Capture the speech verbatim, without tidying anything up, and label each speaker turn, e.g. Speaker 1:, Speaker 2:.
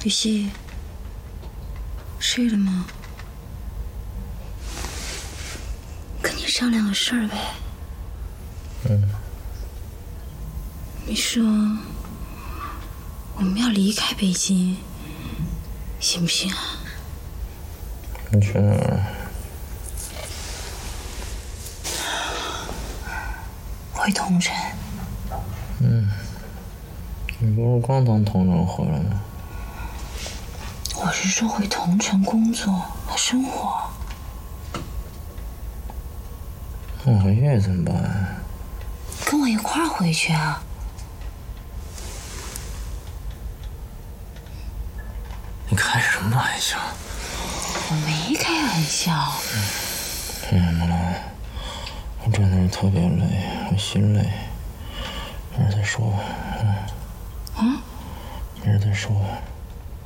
Speaker 1: 雨熙，睡了吗？跟你商量个事儿呗。
Speaker 2: 嗯。
Speaker 1: 你说我们要离开北京，行不行啊？
Speaker 2: 你去哪儿？
Speaker 1: 回桐城。
Speaker 2: 嗯。你不是刚从桐城回来吗？
Speaker 1: 我是说回桐城工作和生活。
Speaker 2: 那和月怎么办？
Speaker 1: 跟我一块儿回去啊。
Speaker 2: 你开什么玩笑？
Speaker 1: 我没开玩笑。
Speaker 2: 干什么了？我真的是特别累，我心累。一会儿再说吧。
Speaker 1: 嗯。
Speaker 2: 一会儿再说吧。